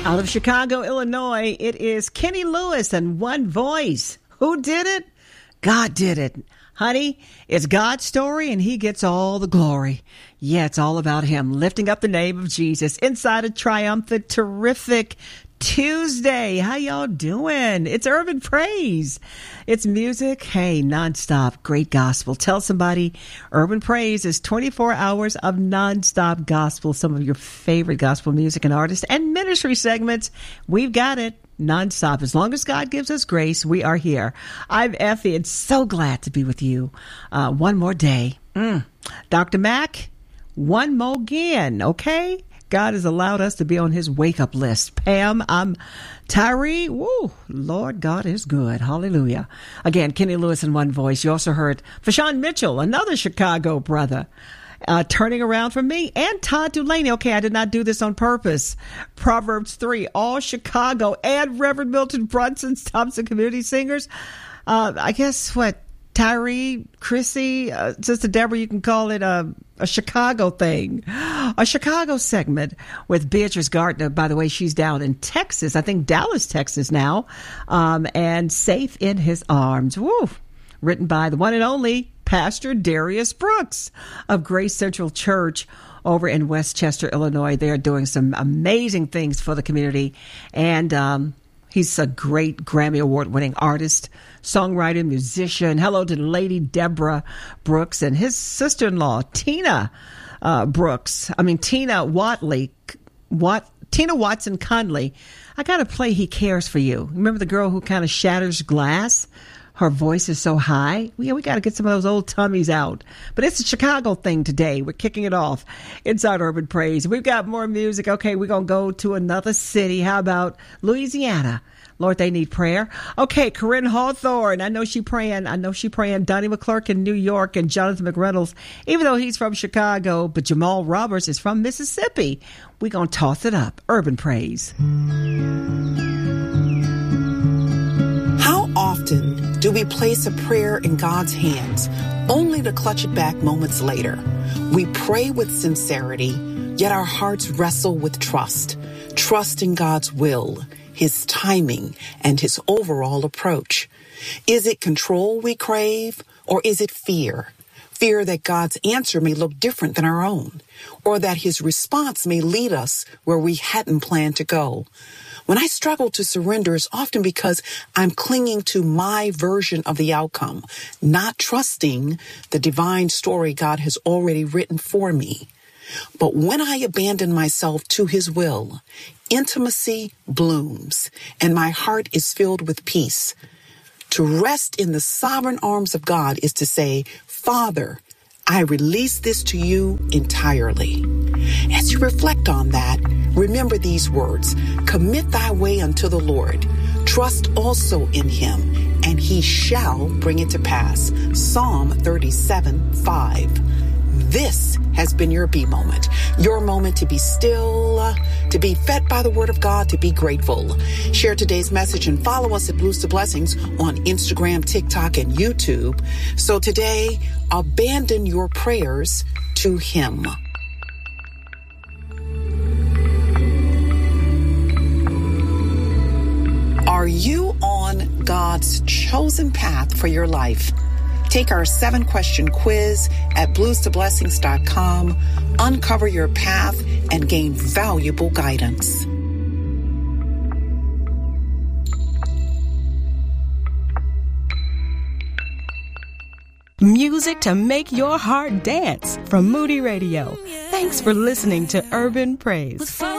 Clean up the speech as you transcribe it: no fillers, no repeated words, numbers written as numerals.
Out of Chicago, Illinois, it is Kenny Lewis and One Voice. Who did it? God did it. Honey, it's God's story and he gets all the glory. Yeah, it's all about him lifting up the name of Jesus inside a triumphant, terrific Tuesday. How y'all doing? It's Urban Praise. It's music. Hey, nonstop. Great gospel. Tell somebody Urban Praise is 24 hours of nonstop gospel. Some of your favorite gospel music and artists and ministry segments. We've got it nonstop. As long as God gives us grace, we are here. I'm Effie and so glad to be with you. One more day. Dr. Mac, one more again. Okay. God has allowed us to be on his wake-up list. Pam, I'm Tyree. Woo, Lord God is good. Hallelujah. Again, Kenny Lewis in One Voice. You also heard Fashawn Mitchell, another Chicago brother, turning around for me, and Todd Dulaney. Okay, I did not do this on purpose. Proverbs 3, all Chicago, and Reverend Milton Brunson's Thompson Community Singers. I guess what? Tyree, Chrissy, Sister Deborah, you can call it a Chicago thing, a Chicago segment with Beatrice Gardner. By the way, she's down in Texas, I think Dallas, Texas now, and Safe in His Arms. Woo! Written by the one and only Pastor Darius Brooks of Grace Central Church over in Westchester, Illinois. They are doing some amazing things for the community, and he's a great Grammy Award-winning artist, songwriter, musician. Hello to Lady Deborah Brooks and his sister-in-law, Tina Watley. Tina Watson Conley. I got to play He Cares for You. Remember the girl who kind of shatters glass? Her voice is so high. Yeah, we got to get some of those old tummies out. But it's a Chicago thing today. We're kicking it off inside Urban Praise. We've got more music. Okay, we're going to go to another city. How about Louisiana? Lord, they need prayer. Okay, Corinne Hawthorne. I know she praying. Donnie McClurk in New York and Jonathan McReynolds, even though he's from Chicago, but Jamal Roberts is from Mississippi. We're going to toss it up. Urban Praise. How often do we place a prayer in God's hands only to clutch it back moments later? We pray with sincerity, yet our hearts wrestle with trust in God's will, his timing, and his overall approach. Is it control we crave, or is it fear? Fear that God's answer may look different than our own, or that his response may lead us where we hadn't planned to go. When I struggle to surrender, it's often because I'm clinging to my version of the outcome, not trusting the divine story God has already written for me. But when I abandon myself to his will, intimacy blooms and my heart is filled with peace. To rest in the sovereign arms of God is to say, Father, I release this to you entirely. As you reflect on that, remember these words. Commit thy way unto the Lord. Trust also in him, and he shall bring it to pass. Psalm 37:5. This has been your B moment. Your moment to be still, to be fed by the word of God, to be grateful. Share today's message and follow us at Blues to Blessings on Instagram, TikTok, and YouTube. So today, abandon your prayers to him. Are you on God's chosen path for your life? Take our 7-question quiz at bluestoblessings.com. Uncover your path and gain valuable guidance. Music to make your heart dance from Moody Radio. Thanks for listening to Urban Praise.